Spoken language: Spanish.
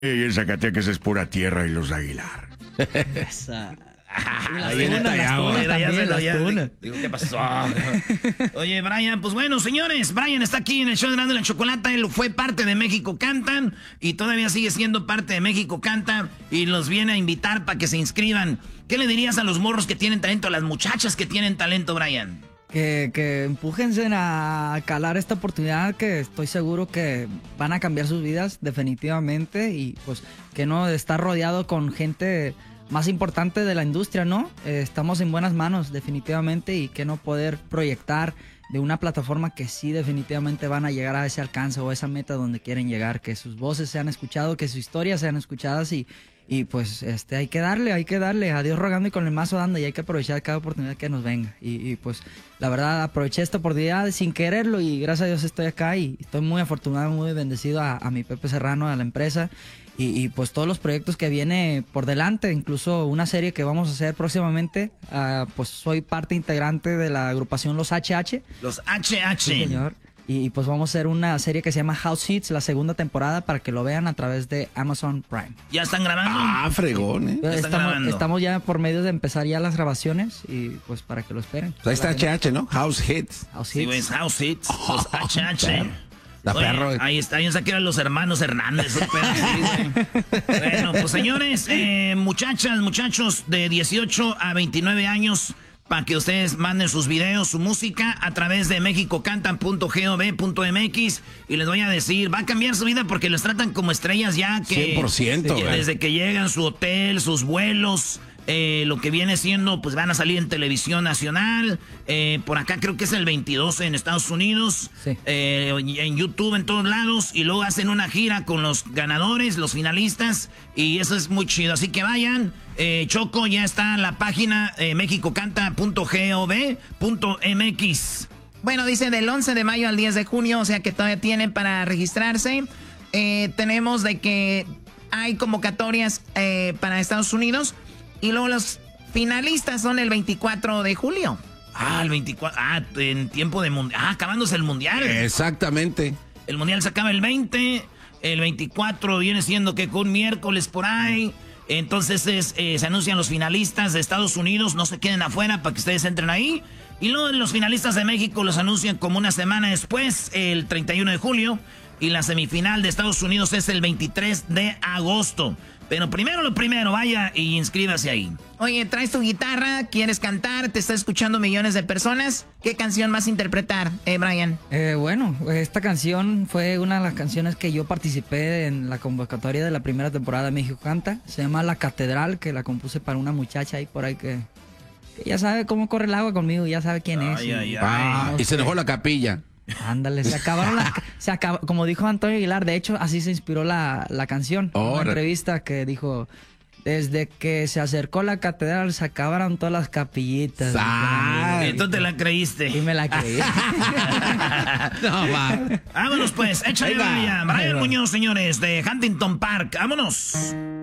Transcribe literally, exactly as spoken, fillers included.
Y en Zacatecas es pura tierra y los Aguilar. Esa. Ahí en Tayagua. Digo, ¿qué pasó? Oye, Brian, pues bueno, señores, Brian está aquí en el show de Grande la Chocolata. Él fue parte de México Cantan y todavía sigue siendo parte de México Canta y los viene a invitar para que se inscriban. ¿Qué le dirías a los morros que tienen talento, a las muchachas que tienen talento, Brian? Que, que empújense a calar esta oportunidad, que estoy seguro que van a cambiar sus vidas definitivamente, y pues que no estar rodeado con gente más importante de la industria, ¿no? Eh, estamos en buenas manos definitivamente, y que no poder proyectar de una plataforma que sí definitivamente van a llegar a ese alcance o a esa meta donde quieren llegar, que sus voces sean escuchadas, que sus historias sean escuchadas, y Y pues este hay que darle, hay que darle, a Dios rogando y con el mazo dando, y hay que aprovechar cada oportunidad que nos venga. Y, y pues la verdad aproveché esta oportunidad sin quererlo, y gracias a Dios estoy acá y estoy muy afortunado, muy bendecido a, a mi Pepe Serrano, a la empresa, y, y pues todos los proyectos que viene por delante, incluso una serie que vamos a hacer próximamente. Uh, pues soy parte integrante de la agrupación Los H H. Los H H. Sí, señor. Y pues vamos a hacer una serie que se llama House Hits, la segunda temporada, para que lo vean a través de Amazon Prime. ¿Ya están grabando? Ah, fregón, ¿eh? Ya están Estamos, grabando. estamos ya por medio de empezar ya las grabaciones, y pues para que lo esperen. Pues ahí está H H, ¿no? House Hits. House Sí, Hits. güey, es House Hits. Los H H. La Oye, perro. ahí está, yo pensé que eran los hermanos Hernández. un pedo así, güey. Bueno, pues señores, eh, muchachas, muchachos de dieciocho a veintinueve años, para que ustedes manden sus videos, su música a través de mexicocantan punto gov punto mx, y les voy a decir, va a cambiar su vida porque los tratan como estrellas ya que cien por ciento, que güey. desde que llegan, su hotel, sus vuelos, eh, lo que viene siendo, pues van a salir en televisión nacional, eh, por acá creo que es el veintidós en Estados Unidos, Sí. eh, en YouTube, en todos lados, y luego hacen una gira con los ganadores, los finalistas, y eso es muy chido, así que vayan. eh, Choco, ya está la página eh, mexicocanta punto gov punto mx. Bueno, dice del once de mayo al diez de junio, o sea que todavía tienen para registrarse. Eh, tenemos de que hay convocatorias eh, para Estados Unidos, y luego los finalistas son el veinticuatro de julio. Ah, el veinticuatro. Ah, en tiempo de mundial. Ah, acabándose el mundial. Exactamente. El mundial se acaba el veinte. El veinticuatro viene siendo que con miércoles por ahí. Entonces es, eh, se anuncian los finalistas de Estados Unidos. No se queden afuera para que ustedes entren ahí. Y luego los finalistas de México los anuncian como una semana después, el treinta y uno de julio. Y la semifinal de Estados Unidos es el veintitrés de agosto. Pero primero lo primero, vaya y inscríbase ahí. Oye, ¿traes tu guitarra? ¿Quieres cantar? ¿Te está escuchando millones de personas? ¿Qué canción vas a interpretar, eh, Brian? Eh, bueno, esta canción fue una de las canciones que yo participé en la convocatoria de la primera temporada de México Canta. Se llama La Catedral, que la compuse para una muchacha ahí por ahí que, que ya sabe cómo corre el agua conmigo, ya sabe quién es. Ay, y- ay, ay. Ah, no y se sé. enojó la capilla. Ándale, se acabaron las... Se acabó, como dijo Antonio Aguilar, de hecho, así se inspiró la, la canción. En una Órale. entrevista que dijo, desde que se acercó la catedral se acabaron todas las capillitas. Ay. Entonces te la creíste. Y me la creí. No, va. Vámonos pues, échale Venga. Brian. Ahí Brian va. Muñoz, señores, de Huntington Park. Vámonos.